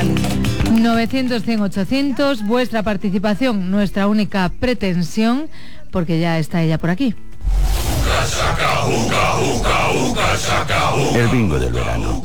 Estíbaliz. 900-100-800, vuestra participación, nuestra única pretensión, porque ya está ella por aquí. El bingo del verano.